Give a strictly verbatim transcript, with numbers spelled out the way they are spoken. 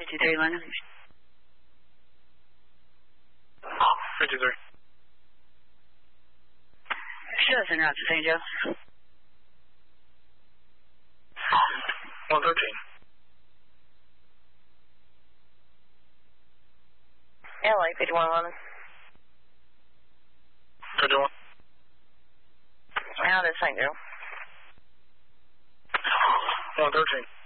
fifty-three London. fifty-three. Sure, send out to Saint Joe. one thirteen. L A fifty-one London. fifty-one. Out at Saint Joe. one thirteen.